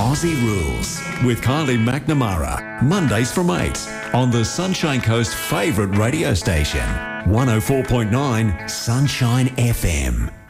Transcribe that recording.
Aussie Rules with Kylie McNamara. Mondays from 8 on the Sunshine Coast favourite radio station. 104.9 Sunshine FM.